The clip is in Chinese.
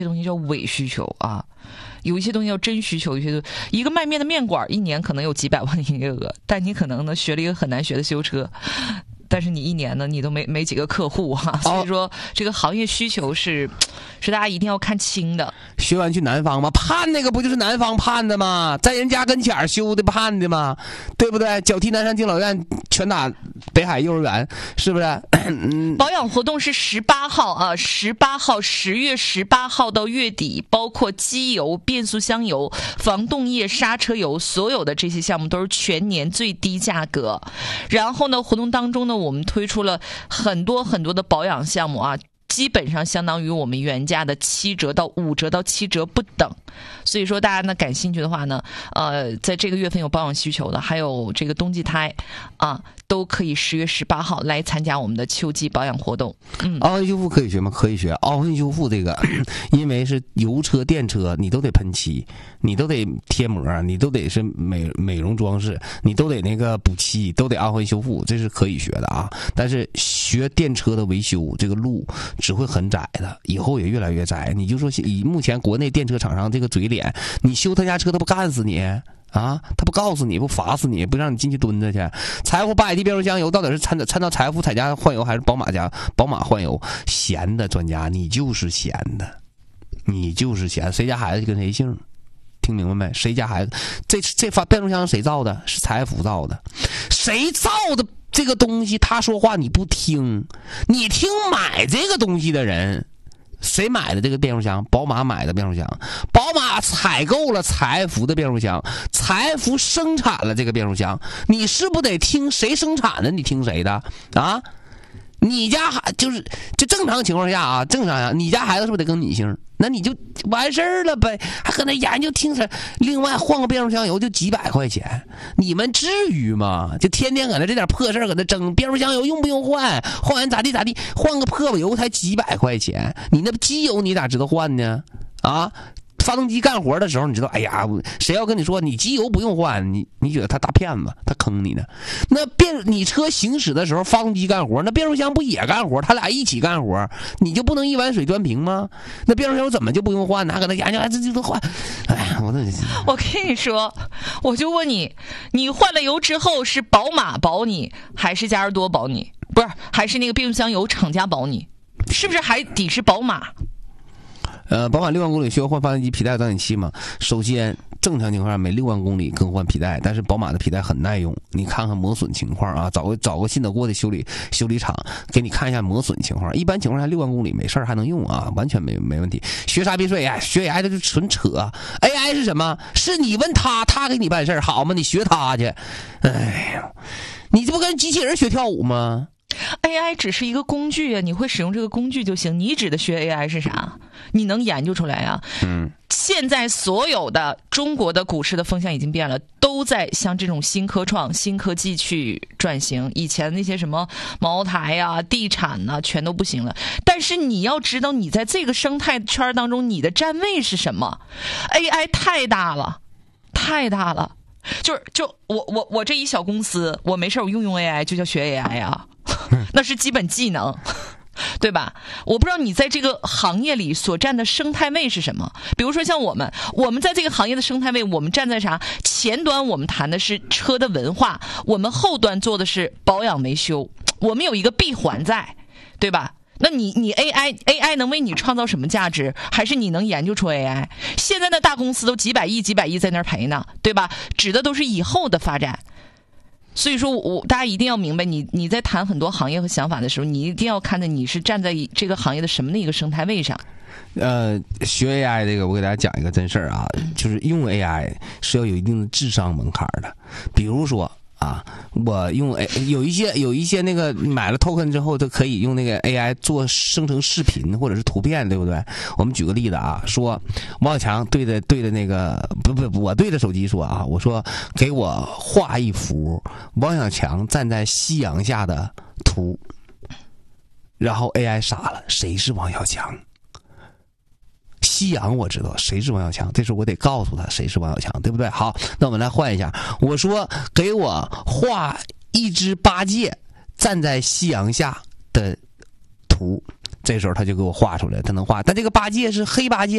这东西叫伪需求啊，有一些东西叫真需求，有些一个卖面的面馆一年可能有几百万的营业额，但你可能呢学了一个很难学的修车，但是你一年呢你都没几个客户哈，所以说这个行业需求是大家一定要看清的。 学完去南方吗？判那个不就是南方判的吗？在人家跟前修的判的吗？对不对？脚踢南山敬老院，拳打北海幼儿园，是不是？ 保养活动是18号啊，18号10月18号到月底，包括机油、变速箱油、防冻液、刹车油，所有的这些项目都是全年最低价格。然后呢，活动当中呢，我们推出了很多的保养项目啊，基本上相当于我们原价的7折到5折到7折不等。所以说大家呢感兴趣的话呢，在这个月份有保养需求的，还有这个冬季胎啊，都可以10月18号来参加我们的秋季保养活动。 凹痕修复可以学吗？可以学。凹痕修复这个，因为是油车、电车，你都得喷漆，你都得贴膜，你都得是美容装饰，你都得那个补漆，都得凹痕修复，这是可以学的啊。但是学电车的维修，这个路只会很窄的，以后也越来越窄。你就说以目前国内电车厂商这个嘴脸，你修他家车他不干死你啊？他不告诉你，不罚死你，不让你进去蹲着去？财富8AT变速箱油到底是掺到财富彩家换油，还是宝马换油？闲的专家，你就是闲的，你就是闲。谁家孩子跟谁姓？听明白没？谁家孩子？这发变速箱谁造的？是财富造的。谁造的这个东西？他说话你不听，你听买这个东西的人。谁买的这个变速箱？宝马买的变速箱，宝马采购了财富的变速箱，财富生产了这个变速箱，你是不是得听谁生产的？你听谁的啊？你家就正常情况下啊，正常下，你家孩子是不是得跟你姓？那你就完事儿了呗，还搁那研究听谁？另外换个变速箱油就几百块钱，你们至于吗？就天天搁那这点破事儿搁那争，变速箱油用不用换？换完咋地，换个破油才几百块钱，你那机油你咋知道换呢？啊？发动机干活的时候，你知道，哎呀，谁要跟你说你机油不用换，你觉得他大骗子，他坑你呢？那你车行驶的时候，发动机干活，那变速箱不也干活？他俩一起干活，你就不能一碗水端平吗？那变速箱怎么就不用换呢？搁那研究，这都换。哎，我跟你说，我就问你，你换了油之后是宝马保你，还是嘉实多保你？不是，还是那个变速箱油厂家保你？是不是还得是宝马？ 宝马6万公里需要换发动机皮带导引器吗？首先，正常情况下每6万公里更换皮带，但是宝马的皮带很耐用，你看看磨损情况啊，找个信得过的修理厂给你看一下磨损情况。一般情况下6万公里没事还能用啊，完全没问题。学啥别说 AI， 学 AI 这就纯扯。AI 是什么？是你问他给你办事好吗？你学他去。哎呀，你这不跟机器人学跳舞吗 ？AI 只是一个工具啊，你会使用这个工具就行。你指的学 AI 是啥？你能研究出来啊？现在所有的中国的股市的风向已经变了，都在向这种新科创、新科技去转型。以前那些什么茅台啊、地产啊，全都不行了。但是你要知道，你在这个生态圈当中，你的站位是什么 ？AI 太大了，太大了。就我这一小公司，我没事我用 AI 就叫学 AI 啊。那是基本技能，对吧？我不知道你在这个行业里所占的生态位是什么。比如说像我们在这个行业的生态位，我们站在啥？前端我们谈的是车的文化，我们后端做的是保养维修，我们有一个闭环在，对吧？那你 AI 能为你创造什么价值？还是你能研究出 AI？ 现在的大公司都几百亿在那儿赔呢，对吧？指的都是以后的发展。所以说大家一定要明白，你在谈很多行业和想法的时候，你一定要看的你是站在这个行业的什么的一个生态位上。 学 AI 这个我给大家讲一个真事儿啊，就是用 AI 是要有一定的智商门槛的。比如说啊，我用有一些那个买了 token 之后，就可以用那个 AI 做生成视频或者是图片，对不对？我们举个例子啊，说王小强对着那个我对着手机说啊，我说给我画一幅王小强站在夕阳下的图，然后 AI 傻了，谁是王小强？夕阳我知道谁是王小强，这时候我得告诉他谁是王小强，对不对？好，那我们来换一下，我说给我画一只八戒站在夕阳下的图，这时候他就给我画出来，他能画，但这个八戒是黑八戒